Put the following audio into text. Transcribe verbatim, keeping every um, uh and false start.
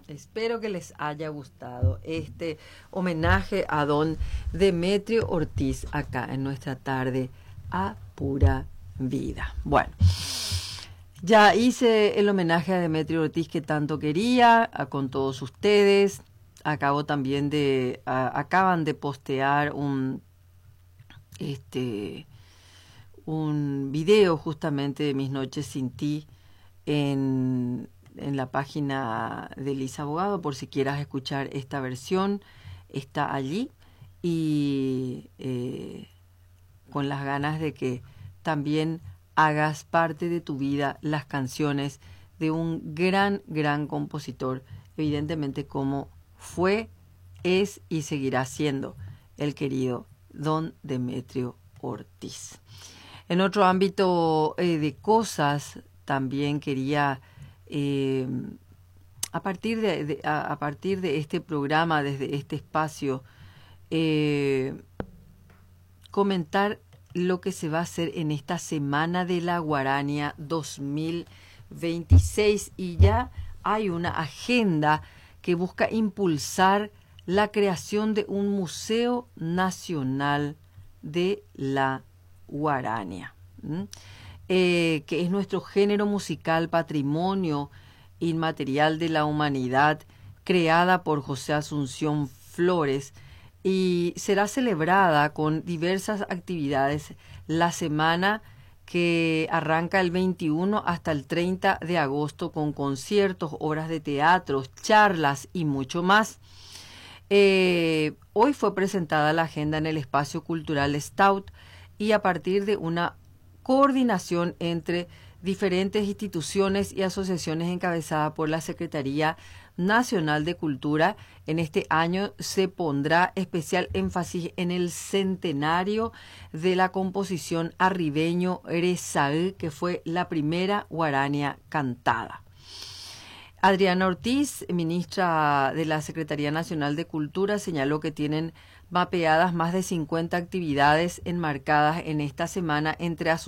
Espero que les haya gustado este homenaje a don Demetrio Ortiz acá en nuestra tarde a pura vida. Bueno, ya hice el homenaje a Demetrio Ortiz que tanto quería, a, con todos ustedes. Acabo también de, a, acaban de postear un, este, un video justamente de Mis Noches Sin Ti en... en la página de Lisa Abogado, por si quieras escuchar esta versión, está allí, y eh, con las ganas de que también hagas parte de tu vida las canciones de un gran, gran compositor, evidentemente como fue, es y seguirá siendo el querido don Demetrio Ortiz. En otro ámbito eh, de cosas, también quería Eh, a partir de, de a, a partir de este programa, desde este espacio, eh, comentar lo que se va a hacer en esta Semana de la Guarania dos mil veintiséis, y ya hay una agenda que busca impulsar la creación de un Museo Nacional de la Guarania. ¿Mm? Eh, que es nuestro género musical, patrimonio inmaterial de la humanidad, creada por José Asunción Flores, y será celebrada con diversas actividades la semana que arranca el veintiuno hasta el treinta de agosto, con conciertos, obras de teatro, charlas y mucho más. Eh, hoy fue presentada la agenda en el Espacio Cultural Stout, y a partir de una coordinación entre diferentes instituciones y asociaciones encabezada por la Secretaría Nacional de Cultura, en este año se pondrá especial énfasis en el centenario de la composición Arribeño Erezaí, que fue la primera guarania cantada. Adriana Ortiz, ministra de la Secretaría Nacional de Cultura, señaló que tienen mapeadas más de cincuenta actividades enmarcadas en esta semana entre